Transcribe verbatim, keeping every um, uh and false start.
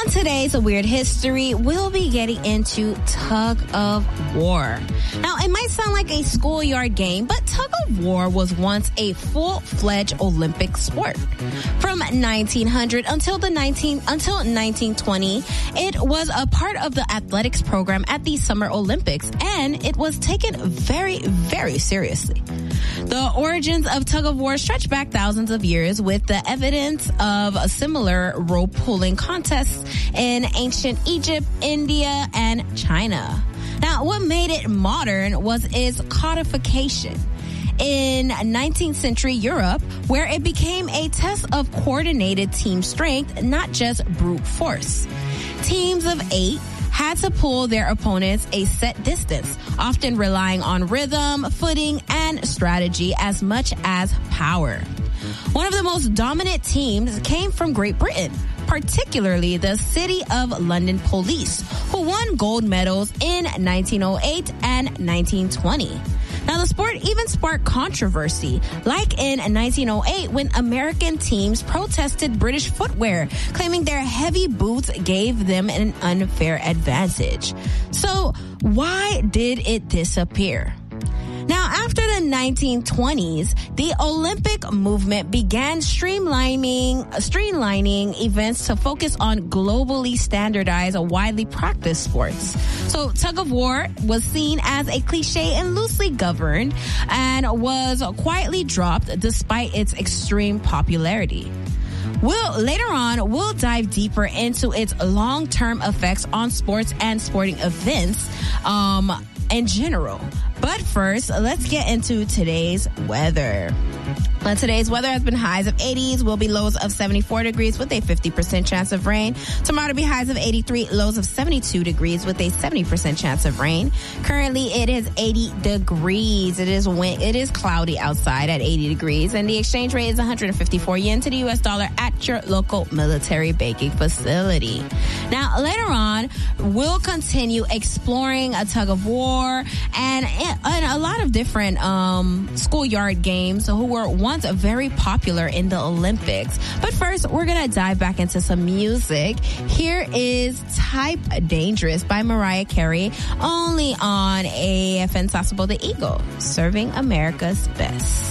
today's Weird History, we'll be getting into tug of war. Now, it might sound like a schoolyard game, but tug of war was once a full-fledged Olympic sport. From nineteen hundred until the nineteen until nineteen twenty, it was a part of the athletics program at the Summer Olympics, and it was taken very, very seriously. The origins of tug of war stretch back thousands of years, with the evidence of a similar rope pulling contests in ancient Egypt, India, and China. Now, what made it modern was its codification in nineteenth century Europe, where it became a test of coordinated team strength, not just brute force. Teams of eight had to pull their opponents a set distance, often relying on rhythm, footing, and strategy as much as power. One of the most dominant teams came from Great Britain, particularly the City of London Police, who won gold medals in nineteen oh eight and nineteen twenty. Now, the sport even sparked controversy, like in nineteen oh eight when American teams protested British footwear, claiming their heavy boots gave them an unfair advantage. So, why did it disappear? Now, after the nineteen twenties, the Olympic movement began streamlining, streamlining events to focus on globally standardized, widely practiced sports. So, tug of war was seen as a cliche and loosely governed, and was quietly dropped despite its extreme popularity. We'll, later on, we'll dive deeper into its long-term effects on sports and sporting events um, in general. But first, let's get into today's weather. Now, today's weather has been highs of eighties, will be lows of seventy-four degrees with a fifty percent chance of rain. Tomorrow will be highs of eighty-three, lows of seventy-two degrees with a seventy percent chance of rain. Currently, it is eighty degrees. It is wind, it is cloudy outside at eighty degrees, and the exchange rate is one hundred fifty-four yen to the U S dollar at your local military banking facility. Now, later on, we'll continue exploring a tug of war and, and a lot of different um, schoolyard games who were once very popular in the Olympics. But first, we're going to dive back into some music. Here is Type Dangerous by Mariah Carey, only on A F N Sasebo the Eagle, serving America's best.